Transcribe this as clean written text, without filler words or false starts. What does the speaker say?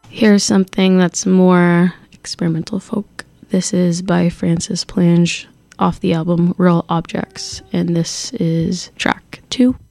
Here's something that's more experimental folk. This is by Francis Plange off the album Real Objects, and this is track 2.